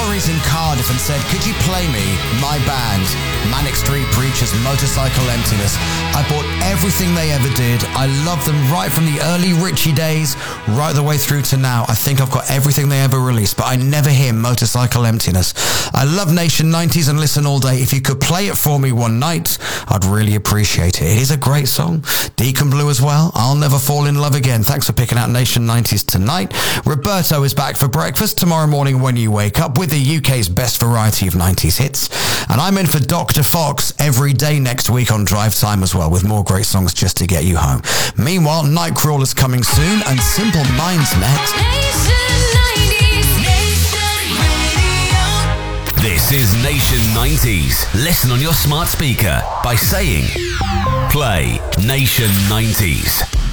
Lorries in Cardiff and said, could you play me my band, Manic Street Preachers, Motorcycle Emptiness? I bought everything they ever did. I love them right from the early Richie days, right the way through to now. I think I've got everything they ever released, but I never hear Motorcycle Emptiness. I love Nation 90s and listen all day. If you could play it for me one night, I'd really appreciate it. It is a great song. Deacon Blue as well. I'll Never Fall in Love Again. Thanks for picking out Nation 90s tonight. Roberto is back for breakfast tomorrow morning when you wake up with the UK's best variety of 90s hits. And I'm in for Dr. Fox every day next week on Drive Time as well, with more great songs just to get you home. Meanwhile, Nightcrawler's coming soon and Simple Minds next. This is Nation 90s. Listen on your smart speaker by saying, play Nation 90s.